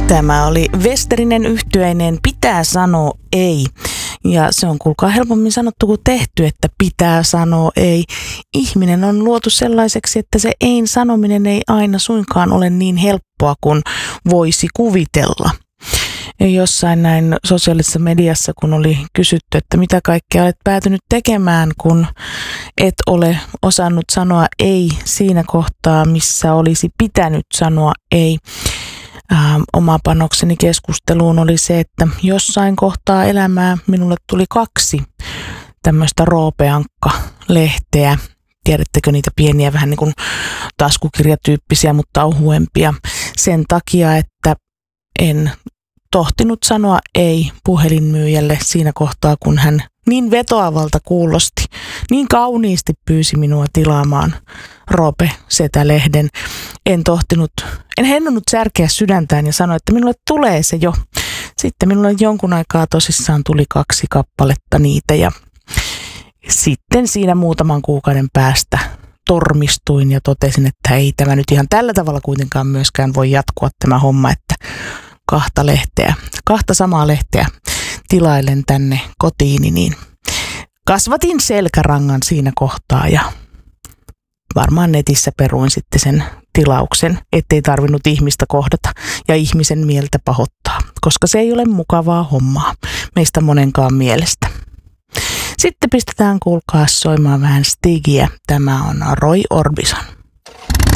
Tämä oli Westerinen yhtyeinen Pitää sanoa ei. Ja se on kuulkaa helpommin sanottu kuin tehty, että pitää sanoa ei. Ihminen on luotu sellaiseksi, että se ein sanominen ei aina suinkaan ole niin helppoa kuin voisi kuvitella. Ja jossain näin sosiaalisessa mediassa, kun oli kysytty, että mitä kaikkea olet päätynyt tekemään, kun et ole osannut sanoa ei siinä kohtaa, missä olisi pitänyt sanoa ei. Oma panokseni keskusteluun oli se, että jossain kohtaa elämää minulle tuli 2 tämmöistä roopeankka-lehteä. Tiedättekö niitä pieniä, vähän niin kuin taskukirjatyyppisiä, mutta ohuempia. Sen takia, että en tohtinut sanoa ei puhelinmyyjälle siinä kohtaa, kun hän niin vetoavalta kuulosti, niin kauniisti pyysi minua tilaamaan Roope-setälehden. En hennonnut särkeä sydäntään ja sanoa, että minulle tulee se jo. Sitten minulle jonkun aikaa tosissaan tuli 2 kappaletta niitä ja sitten siinä muutaman kuukauden päästä tormistuin ja totesin, että ei tämä nyt ihan tällä tavalla kuitenkaan myöskään voi jatkua tämä homma, että 2 samaa lehteä tilailen tänne kotiini, niin kasvatin selkärangan siinä kohtaa ja varmaan netissä peruin sitten sen tilauksen, ettei tarvinnut ihmistä kohdata ja ihmisen mieltä pahoittaa, koska se ei ole mukavaa hommaa meistä monenkaan mielestä. Sitten pistetään kuulkaa soimaan vähän Stigiä. Tämä on Roy Orbison.